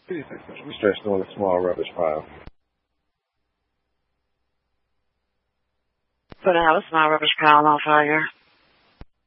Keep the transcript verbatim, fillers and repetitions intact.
What do you think? We start doing a small rubbish pile. Put out a small rubbish pile on fire.